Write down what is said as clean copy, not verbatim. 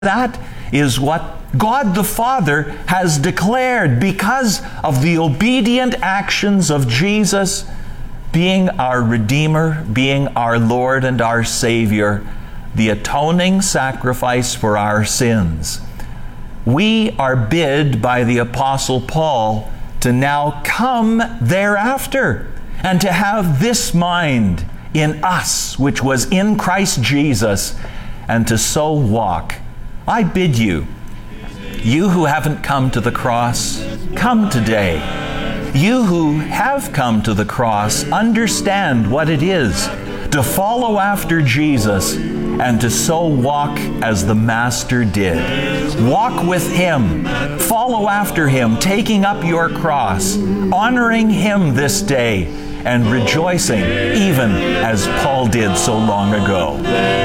That is what God the Father has declared because of the obedient actions of Jesus being our Redeemer, being our Lord and our Savior, the atoning sacrifice for our sins. We are bid by the Apostle Paul to now come thereafter and to have this mind in us, which was in Christ Jesus, and to so walk. I bid you, you who haven't come to the cross, come today. You who have come to the cross, understand what it is to follow after Jesus and to so walk as the Master did. Walk with Him, follow after Him, taking up your cross, honoring Him this day, and rejoicing even as Paul did so long ago.